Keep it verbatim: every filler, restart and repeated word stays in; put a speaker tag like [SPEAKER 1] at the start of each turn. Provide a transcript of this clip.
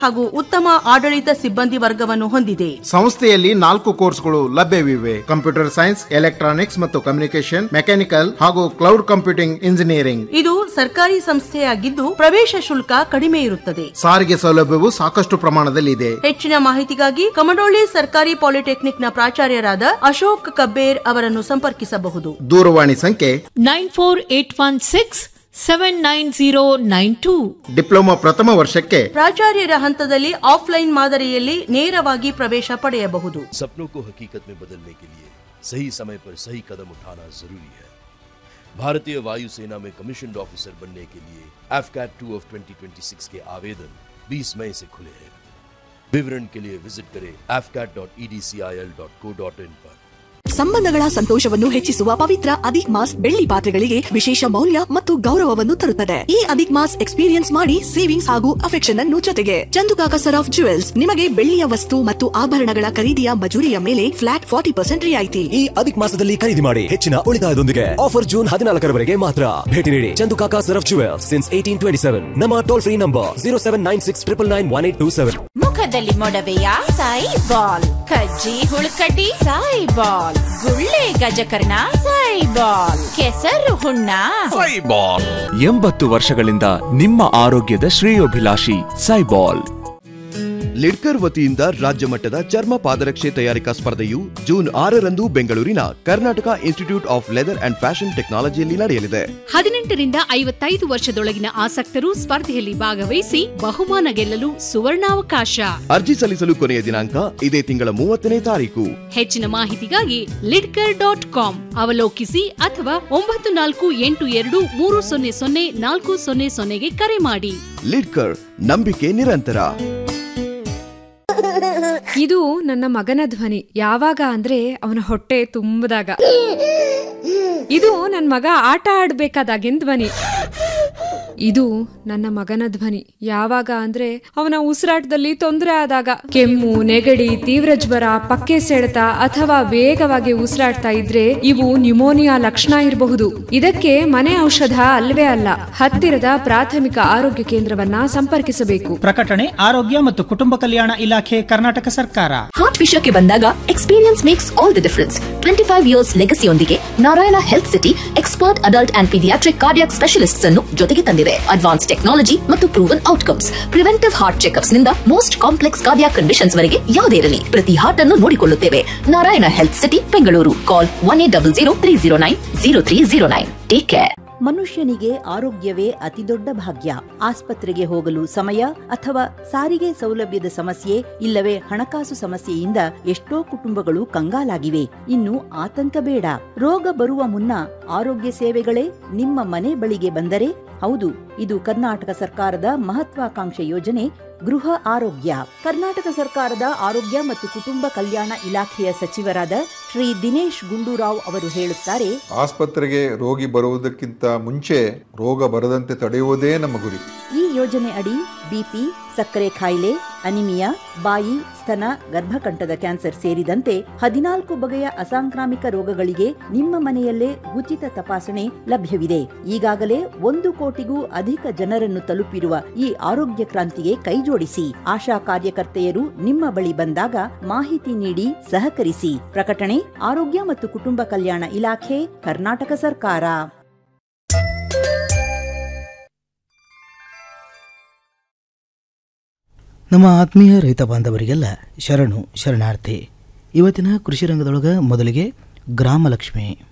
[SPEAKER 1] ಹಾಗೂ ಉತ್ತಮ ಆಡಳಿತ ಸಿಬ್ಬಂದಿ ವರ್ಗವನ್ನು ಹೊಂದಿದೆ.
[SPEAKER 2] ಸಂಸ್ಥೆಯಲ್ಲಿ ನಾಲ್ಕು ಕೋರ್ಸ್ಗಳು ಲಭ್ಯವಿವೆ: ಕಂಪ್ಯೂಟರ್ ಸೈನ್ಸ್, ಎಲೆಕ್ಟ್ರಾನಿಕ್ಸ್ ಮತ್ತು ಕಮ್ಯುನಿಕೇಶನ್, ಮೆಕ್ಯಾನಿಕಲ್ ಹಾಗೂ ಕ್ಲೌಡ್ ಕಂಪ್ಯೂಟಿಂಗ್ ಇಂಜಿನಿಯರಿಂಗ್.
[SPEAKER 1] ಇದು ಸರ್ಕಾರಿ ಸಂಸ್ಥೆಯಾಗಿದ್ದು ಪ್ರವೇಶ ಶುಲ್ಕ ಕಡಿಮೆ ಇರುತ್ತದೆ.
[SPEAKER 2] ಸಾರಿಗೆ ಸೌಲಭ್ಯವು ಸಾಕಷ್ಟು ಪ್ರಮಾಣದಲ್ಲಿದೆ.
[SPEAKER 1] ಹೆಚ್ಚಿನ ಮಾಹಿತಿಗಾಗಿ ಕಮಡೋಳ್ಳಿ ಸರ್ಕಾರಿ ಪಾಲಿಟೆಕ್ನಿಕ್ ನ ಪ್ರಾಚಾರ್ಯರಾದ ಅಶೋಕ್ ಕಬ್ಬೇರ್ ಅವರನ್ನು ಸಂಪರ್ಕಿಸಬಹುದು.
[SPEAKER 2] ದೂರವಾಣಿ ಸಂಖ್ಯೆ
[SPEAKER 3] nine four eight one six seven nine zero nine two.
[SPEAKER 2] Diploma ಪ್ರಥಮ ವರ್ಷಕ್ಕೆ
[SPEAKER 1] ಪ್ರಾಚಾರ್ಯರ ಹಂತದಲ್ಲಿ ಆಫ್ಲೈನ್ ಮಾದರಿಯಲ್ಲಿ ನೇರವಾಗಿ ಪ್ರವೇಶ ಪಡೆಯಬಹುದು.
[SPEAKER 4] सपनों को हकीकत में बदलने के लिए सही समय पर सही कदम उठाना जरूरी है. भारतीय वायुसेना में कमीशन्ड ऑफिसर बनने के लिए AFCAT two of twenty twenty six के आवेदन बीस मई से खुले हैं. विवरण के लिए विजिट करें F cat dot E D C I L dot co dot in पर.
[SPEAKER 5] ಸಂಬಂಧಗಳ ಸಂತೋಷವನ್ನು ಹೆಚ್ಚಿಸುವ ಪವಿತ್ರ ಅಧಿಕ್ ಮಾಸ್ ಬೆಳ್ಳಿ ಪಾತ್ರೆಗಳಿಗೆ ವಿಶೇಷ ಮೌಲ್ಯ ಮತ್ತು ಗೌರವವನ್ನು ತರುತ್ತದೆ. ಈ ಅಧಿಕ್ ಮಾಸ್ ಎಕ್ಸ್ಪೀರಿಯನ್ಸ್ ಮಾಡಿ ಸೇವಿಂಗ್ಸ್ ಹಾಗೂ ಅಫೆಕ್ಷನ್ ಅನ್ನು ಜೊತೆಗೆ ಚಂದುಕಾಕ ಸರ್ ಆಫ್ ಜುವೆಲ್ಸ್ ನಿಮಗೆ ಬೆಳ್ಳಿಯ ವಸ್ತು ಮತ್ತು ಆಭರಣಗಳ ಖರೀದಿಯ ಮಜೂರಿಯ ಮೇಲೆ ಫ್ಲಾಟ್ ಫಾರ್ಟಿ ಪರ್ಸೆಂಟ್ ರಿಯಾಯಿತಿ.
[SPEAKER 6] ಈ ಅಧಿಕ್ ಮಾಸದಲ್ಲಿ ಖರೀದಿ ಮಾಡಿ ಹೆಚ್ಚಿನ ಉಳಿತಾಯದೊಂದಿಗೆ. ಆಫರ್ ಜೂನ್ ಹದಿನಾಲ್ಕರವರೆಗೆ ಮಾತ್ರ. ಭೇಟಿ ನೀಡಿ Chandukaka sir of jewels since eighteen twenty seven. ನಮ್ಮ toll free number zero seven nine six triple nine one eight two seven.
[SPEAKER 3] ಮುಖದಲ್ಲಿ ಮೊಡವೆಯ ಸಾಯಿ ಬಾಲ್, ಕಜ್ಜಿ ಹುಳುಕಡ್ಡಿ ಸಾಯಿ ಬಾಲ್, ಗುಳ್ಳೆ ಗಜಕರ್ಣ ಸಾಯಿ ಬಾಲ್, ಕೆಸರು ಹುಣ್ಣ ಸಾಯಿ ಬಾಲ್.
[SPEAKER 7] ಎಂಬತ್ತು ವರ್ಷಗಳಿಂದ ನಿಮ್ಮ ಆರೋಗ್ಯದ ಶ್ರೇಯೋಭಿಲಾಷಿ ಸೈಬಾಲ್.
[SPEAKER 4] ಲಿಡ್ಕರ್ ವತಿಯಿಂದ ರಾಜ್ಯ ಮಟ್ಟದ ಚರ್ಮ ಪಾದರಕ್ಷೆ ತಯಾರಿಕಾ ಸ್ಪರ್ಧೆಯು ಜೂನ್ ಆರರಂದು ಬೆಂಗಳೂರಿನ Karnataka institute of leather and fashion ಟೆಕ್ನಾಲಜಿಯಲ್ಲಿ ನಡೆಯಲಿದೆ.
[SPEAKER 3] ಹದಿನೆಂಟರಿಂದ ಐವತ್ತೈದು ವರ್ಷದೊಳಗಿನ ಆಸಕ್ತರು ಸ್ಪರ್ಧೆಯಲ್ಲಿ ಭಾಗವಹಿಸಿ ಬಹುಮಾನ ಗೆಲ್ಲಲು ಸುವರ್ಣಾವಕಾಶ.
[SPEAKER 4] ಅರ್ಜಿ ಸಲ್ಲಿಸಲು ಕೊನೆಯ ದಿನಾಂಕ ಇದೇ ತಿಂಗಳ ಮೂವತ್ತನೇ ತಾರೀಕು.
[SPEAKER 3] ಹೆಚ್ಚಿನ ಮಾಹಿತಿಗಾಗಿ ಲಿಡ್ಕರ್ ಡಾಟ್ ಕಾಮ್ ಅವಲೋಕಿಸಿ ಅಥವಾ ಒಂಬತ್ತು ನಾಲ್ಕು ಎಂಟು ಎರಡು ಮೂರು ಸೊನ್ನೆ ಸೊನ್ನೆ ನಾಲ್ಕು ಸೊನ್ನೆ ಸೊನ್ನೆಗೆ ಕರೆ ಮಾಡಿ.
[SPEAKER 4] ಲಿಡ್ಕರ್, ನಂಬಿಕೆ ನಿರಂತರ.
[SPEAKER 8] ಇದು ನನ್ನ ಮಗನ ಧ್ವನಿ. ಯಾವಾಗ ಅಂದ್ರೆ ಅವನ ಹೊಟ್ಟೆ ತುಂಬದಾಗ. ಇದು ನನ್ನ ಮಗ ಆಟ ಆಡ್ಬೇಕಾದಾಗಿನ ಧ್ವನಿ. ಇದು ನನ್ನ ಮಗನ ಧ್ವನಿ. ಯಾವಾಗ ಅಂದ್ರೆ ಅವನ ಉಸಿರಾಟದಲ್ಲಿ ತೊಂದರೆ ಆದಾಗ, ಕೆಮ್ಮು, ನೆಗಡಿ, ತೀವ್ರ ಜ್ವರ, ಪಕ್ಕೆ ಸೆಳೆತ ಅಥವಾ ವೇಗವಾಗಿ ಉಸಿರಾಡ್ತಾ ಇದ್ರೆ ಇವು ನ್ಯೂಮೋನಿಯಾ ಲಕ್ಷಣ ಇರಬಹುದು. ಇದಕ್ಕೆ ಮನೆ ಔಷಧ ಅಲ್ವೇ ಅಲ್ಲ. ಹತ್ತಿರದ ಪ್ರಾಥಮಿಕ ಆರೋಗ್ಯ ಕೇಂದ್ರವನ್ನ ಸಂಪರ್ಕಿಸಬೇಕು.
[SPEAKER 9] ಪ್ರಕಟಣೆ ಆರೋಗ್ಯ ಮತ್ತು ಕುಟುಂಬ ಕಲ್ಯಾಣ ಇಲಾಖೆ, ಕರ್ನಾಟಕ ಸರ್ಕಾರ.
[SPEAKER 5] ಹಾರ್ಟ್ ವಿಷಯಕ್ಕೆ ಬಂದಾಗ experience makes all the difference. Twenty five years ಲೆಗಸಿಯೊಂದಿಗೆ Narayana health city expert adult and paediatric cardiac specialists ಅನ್ನು ಜೊತೆಗೆ ತಂದಿದೆ. ಅಡ್ವಾನ್ಸ್ ಟೆಕ್ನಾಲಜಿ ಮತ್ತು proven outcomes. Preventive heart checkups ನಿಂದ ಮೋಸ್ಟ್ ಕಾಂಪ್ಲೆಕ್ಸ್ ಕಾರ್ಡಿಯಾಕ್ ಕಂಡೀಷನ್ಸ್ ವರೆಗೆ ಯಾವುದೇ ಇರಲಿ, ಪ್ರತಿ ಹಾರ್ಟ್ ಅನ್ನು ನೋಡಿಕೊಳ್ಳುತ್ತೇವೆ. Narayana health city, Bengaluru. ಕಾಲ್ one eight double zero three zero nine zero three zero nine. Take care.
[SPEAKER 10] ಮನುಷ್ಯನಿಗೆ ಆರೋಗ್ಯವೇ ಅತಿದೊಡ್ಡ ಭಾಗ್ಯ. ಆಸ್ಪತ್ರೆಗೆ ಹೋಗಲು ಸಮಯ ಅಥವಾ ಸಾರಿಗೆ ಸೌಲಭ್ಯದ ಸಮಸ್ಯೆ ಇಲ್ಲವೇ ಹಣಕಾಸು ಸಮಸ್ಯೆಯಿಂದ ಎಷ್ಟೋ ಕುಟುಂಬಗಳು ಕಂಗಾಲಾಗಿವೆ. ಇನ್ನು ಆತಂಕ ಬೇಡ. ರೋಗ ಬರುವ ಮುನ್ನ ಆರೋಗ್ಯ ಸೇವೆಗಳೇ ನಿಮ್ಮ ಮನೆ ಬಳಿಗೆ ಬಂದರೆ, ಹೌದು, ಇದು ಕರ್ನಾಟಕ ಸರ್ಕಾರದ ಮಹತ್ವಾಕಾಂಕ್ಷೆ ಯೋಜನೆ ಗೃಹ ಆರೋಗ್ಯ. ಕರ್ನಾಟಕ ಸರ್ಕಾರದ ಆರೋಗ್ಯ ಮತ್ತು ಕುಟುಂಬ ಕಲ್ಯಾಣ ಇಲಾಖೆಯ ಸಚಿವರಾದ ಶ್ರೀ ದಿನೇಶ್ ಗುಂಡೂರಾವ್ ಅವರು ಹೇಳುತ್ತಾರೆ,
[SPEAKER 11] ಆಸ್ಪತ್ರೆಗೆ ರೋಗಿ ಬರುವುದಕ್ಕಿಂತ ಮುಂಚೆ ರೋಗ ಬರದಂತೆ ತಡೆಯುವುದೇ ನಮ್ಮ ಗುರಿ.
[SPEAKER 10] ಈ ಯೋಜನೆ ಅಡಿ ಬಿಪಿ, ಸಕ್ಕರೆ ಕಾಯಿಲೆ, ಅನಿಮಿಯಾ, ಬಾಯಿ, ಸ್ತನ, ಗರ್ಭಕಂಠದ ಕ್ಯಾನ್ಸರ್ ಸೇರಿದಂತೆ ಹದಿನಾಲ್ಕು ಬಗೆಯ ಅಸಾಂಕ್ರಾಮಿಕ ರೋಗಗಳಿಗೆ ನಿಮ್ಮ ಮನೆಯಲ್ಲೇ ಉಚಿತ ತಪಾಸಣೆ ಲಭ್ಯವಿದೆ. ಈಗಾಗಲೇ ಒಂದು ಕೋಟಿಗೂ ಅಧಿಕ ಜನರನ್ನು ತಲುಪಿರುವ ಈ ಆರೋಗ್ಯ ಕ್ರಾಂತಿಗೆ ಕೈಜೋಡಿಸಿ. ಆಶಾ ಕಾರ್ಯಕರ್ತೆಯರು ನಿಮ್ಮ ಬಳಿ ಬಂದಾಗ ಮಾಹಿತಿ ನೀಡಿ ಸಹಕರಿಸಿ. ಪ್ರಕಟಣೆ ಆರೋಗ್ಯ ಮತ್ತು ಕುಟುಂಬ ಕಲ್ಯಾಣ ಇಲಾಖೆ, ಕರ್ನಾಟಕ ಸರ್ಕಾರ.
[SPEAKER 12] ನಮ್ಮ ಆತ್ಮೀಯ ರೈತ ಬಾಂಧವರಿಗೆಲ್ಲ ಶರಣು ಶರಣಾರ್ಥಿ. ಇವತ್ತಿನ ಕೃಷಿ ರಂಗದೊಳಗೆ ಮೊದಲಿಗೆ ಗ್ರಾಮಲಕ್ಷ್ಮಿ.